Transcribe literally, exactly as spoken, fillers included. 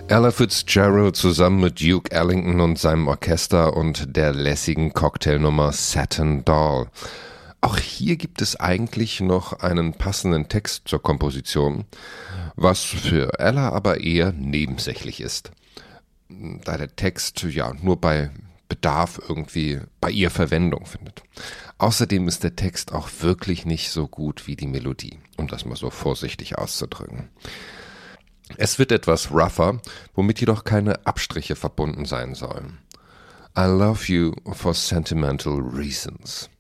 Ella Fitzgerald zusammen mit Duke Ellington und seinem Orchester und der lässigen Cocktailnummer Satin Doll. Auch hier gibt es eigentlich noch einen passenden Text zur Komposition, was für Ella aber eher nebensächlich ist, da der Text ja nur bei Bedarf irgendwie bei ihr Verwendung findet. Außerdem ist der Text auch wirklich nicht so gut wie die Melodie, um das mal so vorsichtig auszudrücken. Es wird etwas rougher, womit jedoch keine Abstriche verbunden sein sollen. I love you for sentimental reasons.